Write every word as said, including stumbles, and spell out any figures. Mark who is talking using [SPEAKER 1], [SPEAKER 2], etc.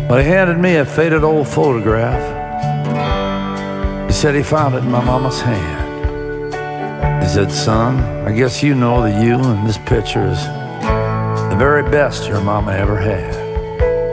[SPEAKER 1] Well, he handed me a faded old photograph. He said he found it in my mama's hand. He said, son, I guess you know that you and this picture is the very best your mama ever had.